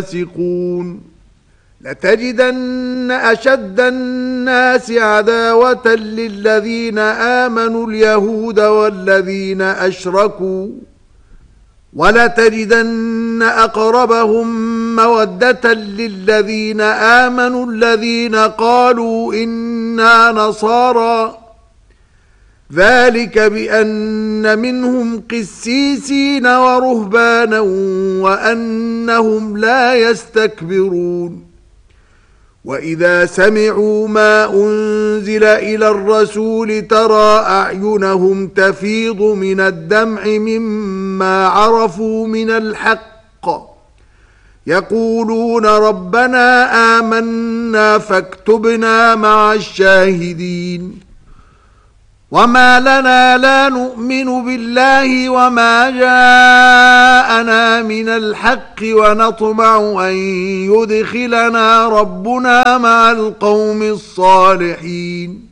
فاسقون لتجدن أشد الناس عداوة للذين آمنوا اليهود والذين أشركوا ولتجدن أقربهم مودة للذين آمنوا الذين قالوا إنا نصارى ذلك بأن منهم قسيسين ورهبانا وأنهم لا يستكبرون وإذا سمعوا ما أنزل إلى الرسول ترى أعينهم تفيض من الدمع مما عرفوا من الحق يقولون ربنا آمنا فاكتبنا مع الشاهدين وما لنا لا نؤمن بالله وما جاءنا من الحق ونطمع أن يدخلنا ربنا مع القوم الصالحين